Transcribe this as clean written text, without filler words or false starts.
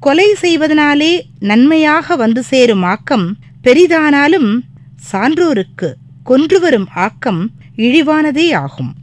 கொலை செய்வதனாலே நன்மையாக வந்து சேரும் ஆக்கம் பெரிதானாலும் சான்றோருக்கு கொன்று வரும் ஆக்கம் இழிவானதே ஆகும்.